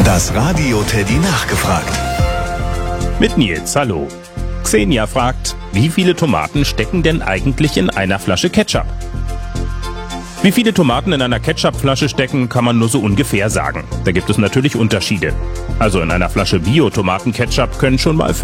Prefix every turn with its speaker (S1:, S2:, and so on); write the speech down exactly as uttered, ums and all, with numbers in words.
S1: Das Radio Teddy nachgefragt.
S2: Mit Nils, hallo. Xenia fragt, wie viele Tomaten stecken denn eigentlich in einer Flasche Ketchup? Wie viele Tomaten in einer Ketchupflasche stecken, kann man nur so ungefähr sagen. Da gibt es natürlich Unterschiede. Also in einer Flasche Bio-Tomatenketchup können schon mal